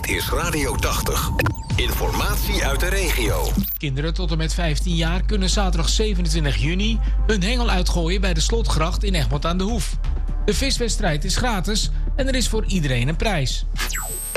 Dit is Radio 80. Informatie uit de regio. Kinderen tot en met 15 jaar kunnen zaterdag 27 juni hun hengel uitgooien bij de Slotgracht in Egmond aan de Hoef. De viswedstrijd is gratis en er is voor iedereen een prijs.